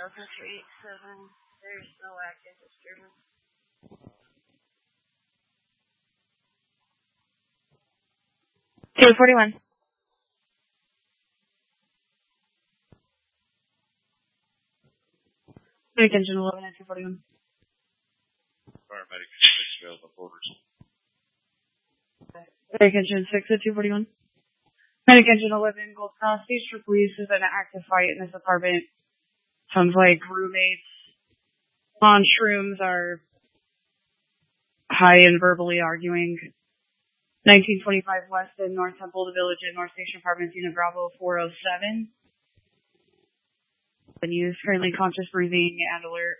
Delta 387, there's no active disturbance. Two-41. Medic engine 11 at 241. Paramedic 6 available orders. Medic engine 6 at 241. Medic engine 11, Gold Cross, stage for police is an active fight in this apartment. Sounds like roommates on shrooms are high and verbally arguing. 1925 West in North Temple, the Village in North Station Apartments, Unit Bravo 407. Been used, currently conscious breathing and alert.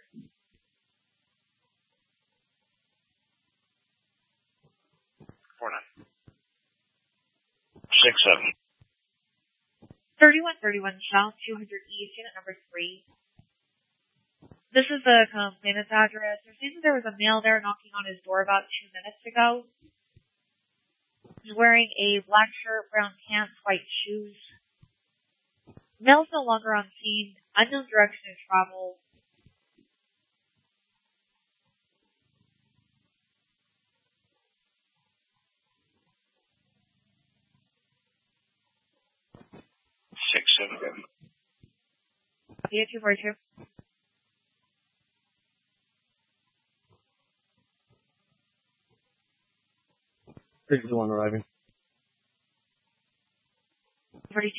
Six, 7. 3131 South 200 East, Unit number 3. This is the complainant's address. There seems that there was a male there knocking on his door about 2 minutes ago. He's wearing a black shirt, brown pants, white shoes. The male's no longer on scene. Unknown direction of travel. Six, 7. Yeah, 242. Here's the one arriving. 42.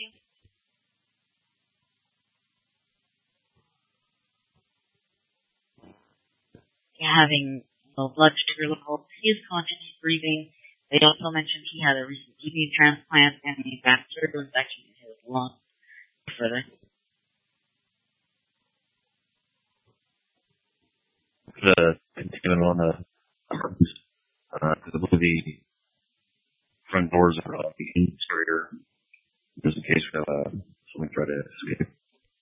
Having low blood sugar levels, he is conscious breathing. They also mentioned he had a recent kidney transplant and a bacterial infection in his lungs. Further. The containment on the because I believe the front doors are off the interior, just in case someone try to escape.